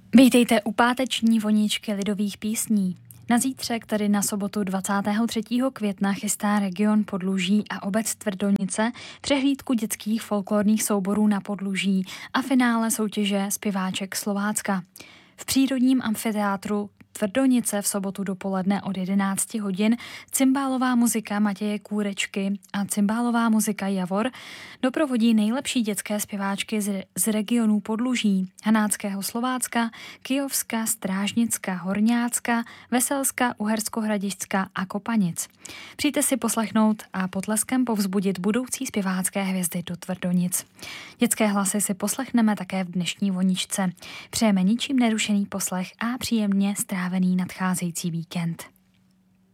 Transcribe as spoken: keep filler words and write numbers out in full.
Vítejte u páteční voničky lidových písní. Na zítřek, tedy na sobotu dvacátého třetího května, chystá region Podluží a obec Tvrdonice přehlídku dětských folklorních souborů na Podluží a finále soutěže Zpěváček Slovácka. V přírodním amfiteátru Tvrdonice v sobotu dopoledne od jedenácti hodin cymbálová muzika Matěje Kůrečky a cymbálová muzika Javor doprovodí nejlepší dětské zpěváčky z, z regionů Podluží, Hanáckého Slovácka, Kyjovska, Strážnicka, Horňácka, Veselska, Uherskohradišťska a Kopanic. Přijďte si poslechnout a potleskem povzbudit budoucí zpěvácké hvězdy do Tvrdonic. Dětské hlasy si poslechneme také v dnešní voničce. Přejeme ničím nerušený poslech a příjemně strávený nadcházející víkend.